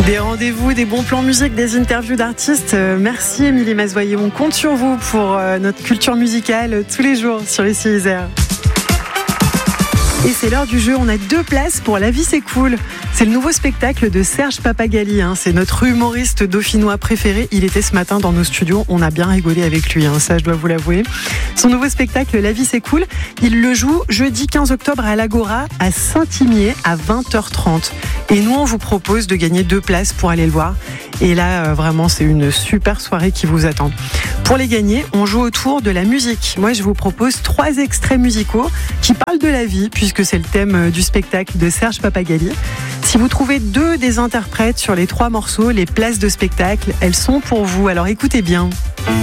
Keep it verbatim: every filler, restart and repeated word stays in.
Des rendez-vous, des bons plans musique, des interviews d'artistes. Euh, merci Émilie Mazoyer. On compte sur vous pour euh, notre culture musicale euh, tous les jours sur ici Isère. Et c'est l'heure du jeu, on a deux places pour La vie c'est cool. C'est le nouveau spectacle de Serge Papagali, hein. C'est notre humoriste dauphinois préféré. Il était ce matin dans nos studios, on a bien rigolé avec lui, hein. Ça je dois vous l'avouer. Son nouveau spectacle La vie c'est cool, il le joue jeudi quinze octobre à l'Agora à Saint-Imier à vingt heures trente. Et nous on vous propose de gagner deux places pour aller le voir. Et là euh, vraiment c'est une super soirée qui vous attend. Pour les gagner, on joue autour de la musique. Moi je vous propose trois extraits musicaux qui parlent de la vie, puisque c'est le thème du spectacle de Serge Papagali. Si vous trouvez deux des interprètes sur les trois morceaux, les places de spectacle, elles sont pour vous. Alors écoutez bien.